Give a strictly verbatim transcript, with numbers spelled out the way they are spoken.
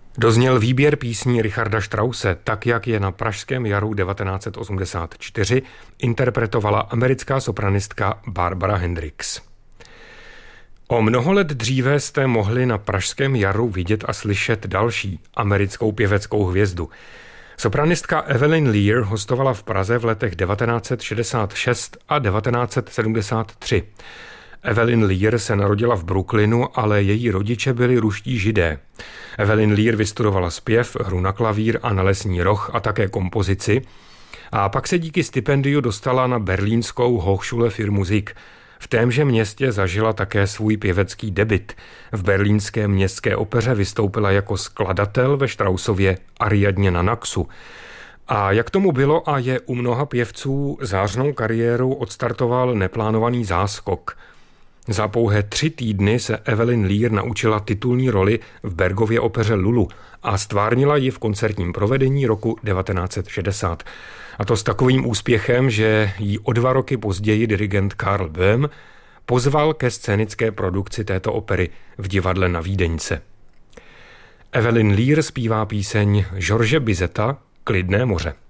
Dozněl výběr písní Richarda Strause, tak jak je na Pražském jaru devatenáct set osmdesát čtyři interpretovala americká sopranistka Barbara Hendricks. O mnoho let dříve jste mohli na Pražském jaru vidět a slyšet další americkou pěveckou hvězdu. Sopranistka Evelyn Lear hostovala v Praze v letech devatenáct set šedesát šest a devatenáct set sedmdesát tři. Evelyn Lear se narodila v Brooklynu, ale její rodiče byli ruští židé. Evelyn Lear vystudovala zpěv, hru na klavír a na lesní roh a také kompozici a pak se díky stipendiu dostala na berlínskou Hochschule für Musik. V témže městě zažila také svůj pěvecký debut. V berlínské městské opeře vystoupila jako skladatel ve Straussově Ariadně na Naxu. A jak tomu bylo a je u mnoha pěvců, zářnou kariéru odstartoval neplánovaný záskok. Za pouhé tři týdny se Evelyn Lear naučila titulní roli v Bergově opeře Lulu a stvárnila ji v koncertním provedení roku devatenáct set šedesát. A to s takovým úspěchem, že ji o dva roky později dirigent Karl Böhm pozval ke scénické produkci této opery v divadle na Vídeňce. Evelyn Lear zpívá píseň George Bizeta Klidné moře.